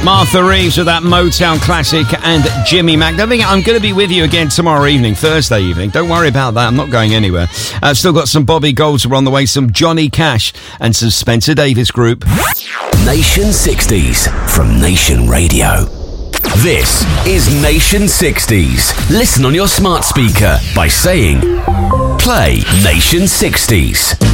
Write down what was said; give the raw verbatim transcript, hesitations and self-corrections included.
Martha Reeves with that Motown classic and Jimmy Mac. Don't think I'm going to be with you again tomorrow evening, Thursday evening. Don't worry about that. I'm not going anywhere. I've still got some Bobby Goldsworth on the way, some Johnny Cash and some Spencer Davis Group. Nation sixties from Nation Radio. This is Nation sixties. Listen on your smart speaker by saying, play Nation sixties.